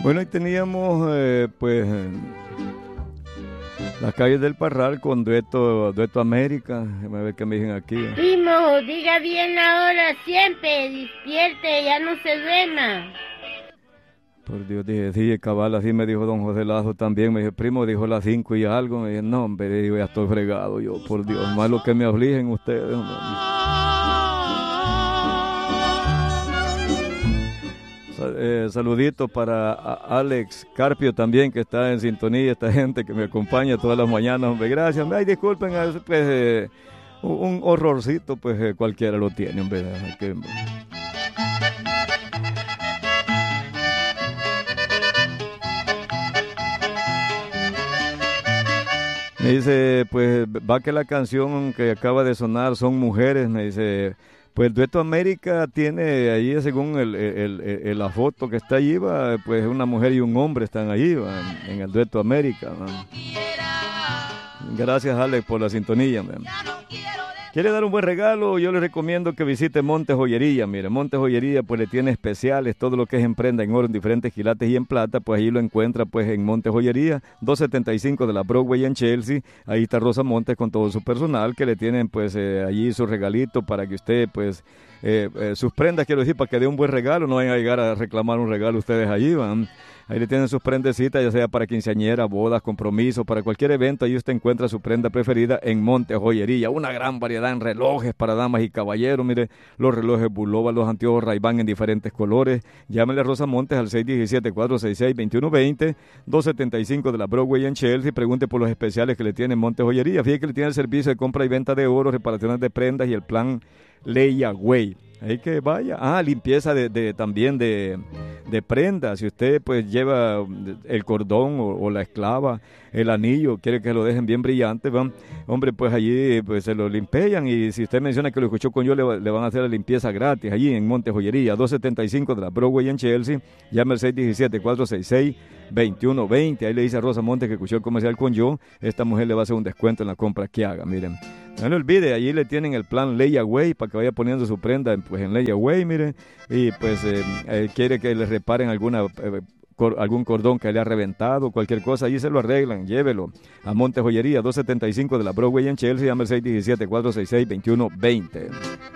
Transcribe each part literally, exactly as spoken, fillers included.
Bueno, y teníamos eh, pues las calles del Parral con Dueto, Dueto América. Déjame ver qué me dicen aquí. Primo, diga bien la hora siempre, despierte, ya no se duerma. Por Dios, dije, sí, cabal, así me dijo don José Lazo también. Me dijo, primo, dijo las cinco y algo. Me dije, no, hombre, digo, ya estoy fregado. Yo, por Dios, más lo que me afligen ustedes. Hombre. Eh, saludito para Alex Carpio también, que está en sintonía, esta gente que me acompaña todas las mañanas. Hombre, gracias. Ay, disculpen, pues, eh, un horrorcito, pues eh, cualquiera lo tiene, hombre. Que, Me dice, pues va que la canción que acaba de sonar son mujeres, me dice, pues Dueto América tiene ahí, según el, el, el, el, la foto que está allí, va, pues una mujer y un hombre están allí, va, en, en el Dueto América. Va. Gracias, Alex, por la sintonía. Man. ¿Quiere dar un buen regalo? Yo le recomiendo que visite Monte Joyería. Mire, Monte Joyería pues le tiene especiales, todo lo que es en prenda, en oro, en diferentes quilates y en plata, pues ahí lo encuentra pues en Monte Joyería, doscientos setenta y cinco de la Broadway en Chelsea. Ahí está Rosa Montes con todo su personal, que le tienen pues eh, allí su regalito para que usted pues, eh, eh, sus prendas, quiero decir, para que dé un buen regalo, no vayan a llegar a reclamar un regalo ustedes allí, van. Ahí le tienen sus prendecitas, ya sea para quinceañera, bodas, compromisos, para cualquier evento. Ahí usted encuentra su prenda preferida en Monte Joyería. Una gran variedad en relojes para damas y caballeros. Mire, los relojes Bulova, los anteojos Ray-Ban en diferentes colores. Llámele a Rosa Montes al seis uno siete, cuatro seis seis, dos uno dos cero, doscientos setenta y cinco de la Broadway en Chelsea. Pregunte por los especiales que le tiene Monte Joyería. Fíjate que le tiene el servicio de compra y venta de oro, reparaciones de prendas y el plan Layaway. Ahí que vaya. Ah, limpieza de, de también de, de prendas. Si usted pues lleva el cordón o, o la esclava, el anillo, quiere que lo dejen bien brillante, van, hombre, pues allí pues se lo limpian. Y si usted menciona que lo escuchó con yo, le, le van a hacer la limpieza gratis allí en Monte Joyería, doscientos setenta y cinco de la Broadway en Chelsea. Llame al seis uno siete, cuatro seis seis, dos uno dos cero. Ahí le dice a Rosa Montes que escuchó el comercial con yo. Esta mujer le va a hacer un descuento en la compra que haga, miren. No le olvide, allí le tienen el plan Layaway para que vaya poniendo su prenda pues en Layaway, mire, y pues eh, eh, quiere que le reparen alguna eh, cor, algún cordón que le ha reventado, cualquier cosa, allí se lo arreglan, llévelo a Monte Joyería, doscientos setenta y cinco de la Broadway en Chelsea, llama al seis uno siete, cuatro seis seis, dos uno dos cero.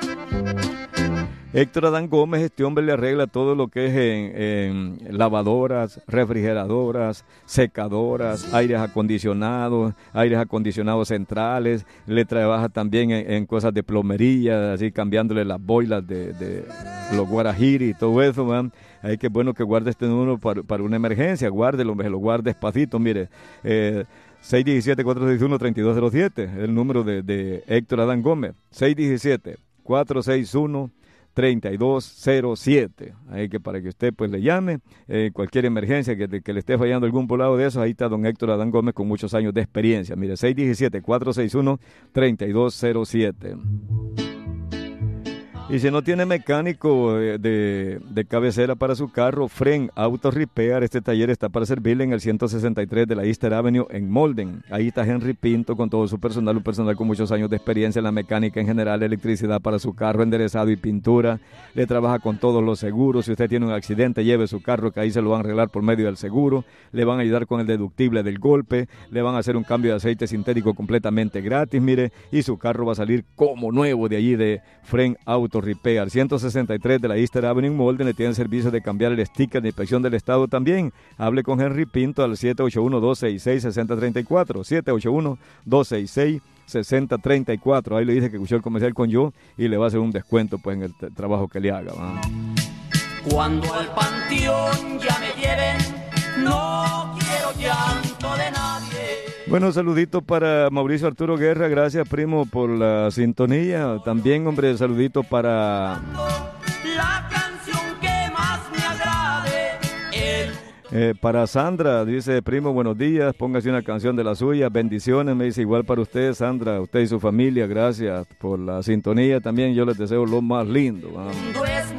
Héctor Adán Gómez, este hombre le arregla todo lo que es en, en lavadoras, refrigeradoras, secadoras, aires acondicionados, aires acondicionados centrales, le trabaja también en, en cosas de plomería, así cambiándole las boilas de, de los guarajiri y todo eso, man. Hay que bueno que guarde este número para, para una emergencia, guárdelo, me lo guarde despacito, mire, eh, seis uno siete, cuatro seis uno, tres dos cero siete, el número de, de Héctor Adán Gómez, seis uno siete, cuatro seis uno, tres dos cero siete. Ahí que para que usted pues le llame, eh, cualquier emergencia que, que le esté fallando algún poblado de eso, ahí está don Héctor Adán Gómez con muchos años de experiencia. Mire, seis uno siete, cuatro seis uno, tres dos cero siete. Y si no tiene mecánico de, de, de cabecera para su carro, Fren Auto Repair, este taller está para servirle en el ciento sesenta y tres de la Easter Avenue en Molden. Ahí está Henry Pinto con todo su personal, un personal con muchos años de experiencia en la mecánica en general, electricidad para su carro, enderezado y pintura. Le trabaja con todos los seguros. Si usted tiene un accidente, lleve su carro, que ahí se lo van a arreglar por medio del seguro. Le van a ayudar con el deductible del golpe. Le van a hacer un cambio de aceite sintético completamente gratis, mire. Y su carro va a salir como nuevo de allí de Fren Auto Repair, ciento sesenta y tres de la Easter Avenue en Molden. Le tienen servicio de cambiar el sticker de inspección del estado también. Hable con Henry Pinto al siete ocho uno, dos seis seis, seis cero tres cuatro, siete ocho uno, dos seis seis, seis cero tres cuatro. Ahí le dice que escuchó el comercial con yo y le va a hacer un descuento pues en el t- trabajo que le haga, ¿va? Cuando al panteón ya me lleven, no quiero llanto de nadie. Bueno, saludito para Mauricio Arturo Guerra, gracias primo por la sintonía. También, hombre, saludito para La canción que más me agrade, el... eh, para Sandra, dice primo, buenos días, póngase una canción de la suya, bendiciones, me dice igual para usted, Sandra, usted y su familia, gracias por la sintonía. También yo les deseo lo más lindo. ¿Va? mundo es